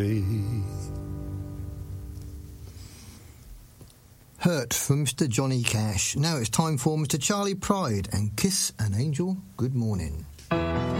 Hurt from Mr. Johnny Cash. Now it's time for Mr. Charlie Pride and Kiss an Angel Good Morning.